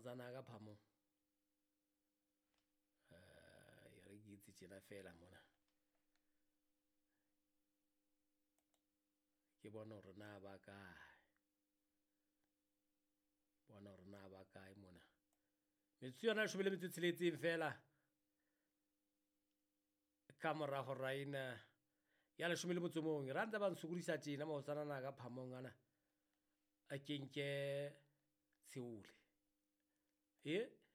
tsana ka phamong re ke itse tjena fela mona ke bona hore na ba kae mona metsotso yona 16 fela ka mora hora ena ya 11 ra ntse ba nsokodisa tjena mo tsanana ka phamong ana a kenke tsheole